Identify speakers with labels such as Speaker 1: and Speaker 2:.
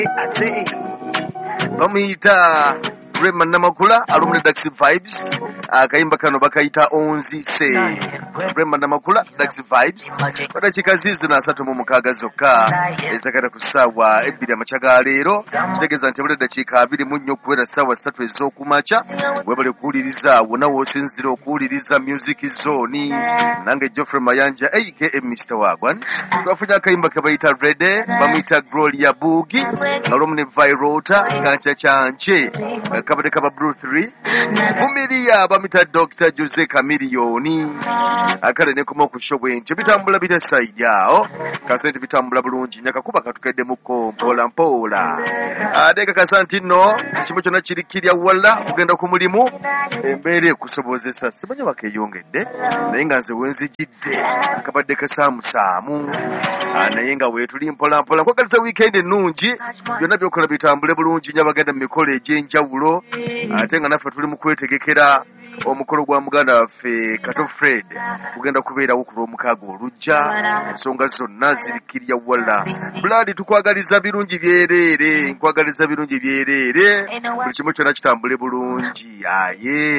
Speaker 1: ase bamuyita Rema Namakula alumni Dax Vibes akayimba kano bakayita Onzi se Rema Namakula Dax Vibes bada chikazizi na 36 zokka ezakata kusawa ebiri amachaga leero kitegeza nti bada dakika 2 munnyo kuwera sawa 3 ezokumacha webale kuuliriza wona wosinzira okuuliriza Music Zone nange Geoffrey Mayanja aka Mr. Wagwan twafunya akayimba kabayita Rede bamuyita Gloria Bugi alumni Virota kancha chanche kabade kaba Blue 3 Vumilia bamita Dr. Jose Camilioni akale ne kuma kushobwe nti bitambula bitasayao kasente bitambula bulungi nyakakuba katukedde muko mpola adeka kasanti no kimu kyona kirikirya wala kugenda ku mulimu embeere kusobozesa simanyi bakeyongedde naye nga nze wenzijidde akabadde kasaamusaamu naye nga weetuli mpola nkwagaliza weekend ennungi byonna byokola bitambule bulungi nyabagenda mu mikolo egy'enjawulo ate nga naffe tuli mu kwetegekera omukolo gwa muganda waffe Kato Fred kugenda kubeerawo ku Lwomukaaga olujja ensonga zonna zirikirya wala Blood tukwagaliza birungi byerere nkwagaliza birungi byerere buli kimu kyonna kitambule bulungi aye